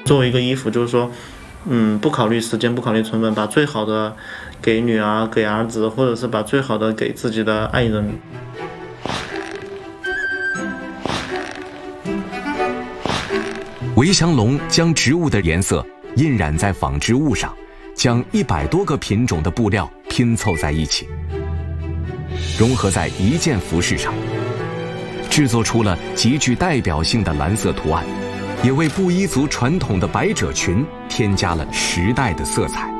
作为一个衣服，就是说，不考虑时间，不考虑成本，把最好的给女儿、给儿子，或者是把最好的给自己的爱人。 韦祥龙将植物的颜色印染在纺织物上，将100多个品种的布料拼凑在一起，融合在一件服饰上，制作出了极具代表性的蓝色图案，也为布依族传统的百褶裙添加了时代的色彩。